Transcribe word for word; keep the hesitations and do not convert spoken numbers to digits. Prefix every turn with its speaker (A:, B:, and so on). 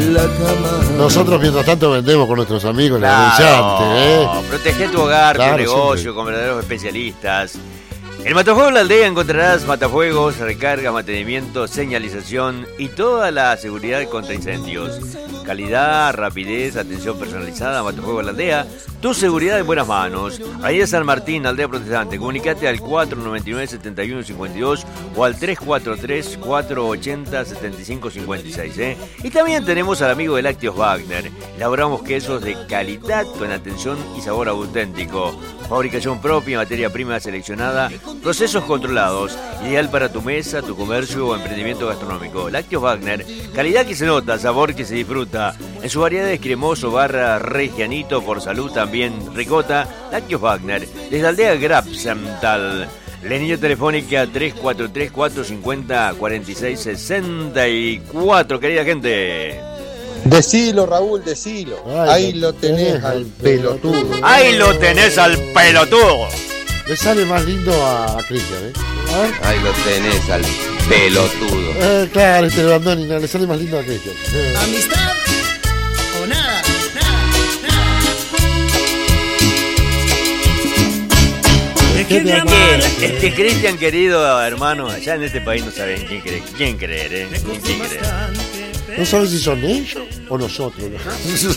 A: la cama.
B: Nosotros mientras tanto vendemos con nuestros amigos
C: Claro,
B: el anunciante, ¿eh?
C: protege tu hogar,
B: Claro,
C: tu negocio
B: siempre.
C: con verdaderos especialistas. En Matafuegos La Aldea encontrarás matafuegos, recarga, mantenimiento, señalización y toda la seguridad contra incendios. Calidad, rapidez, atención personalizada. Matafuegos La Aldea, tu seguridad en buenas manos. Avenida San Martín, Aldea Protestante. Comunicate al cuatro noventa y nueve, setenta y uno cincuenta y dos o al tres cuatro tres, cuatro ochenta, setenta y cinco cincuenta y seis. ¿eh? Y también tenemos al amigo de Lácteos Wagner. Elaboramos quesos de calidad con atención y sabor auténtico. Fabricación propia, materia prima seleccionada, procesos controlados, ideal para tu mesa, tu comercio o emprendimiento gastronómico. Lácteos Wagner, calidad que se nota, sabor que se disfruta. En sus variedades cremoso, barra, regianito, por salud también ricota. Lácteos Wagner, desde Aldea Grapsental. La línea telefónica tres cuatro tres, cuatro cinco cero, cuatro seis seis cuatro, querida gente.
D: Decilo, Raúl, decilo.
B: Ay,
D: Ahí
B: lo
D: lo tenés
B: tenés
D: al
B: al
D: pelotudo.
C: Ahí lo tenés al pelotudo.
B: Le sale más lindo a, a Cristian, ¿eh? A ver.
A: Ahí lo tenés al pelotudo.
B: Eh, claro, este Bandoni, no, le sale más lindo a Cristian. Eh.
E: Amistad o nada, nada, nada. Deje de amar.
C: Este Cristian, querido hermano, allá en este país no saben quién creer, quién creer, ¿eh? ¿Quién creer?
B: No sabes si son ellos o nosotros.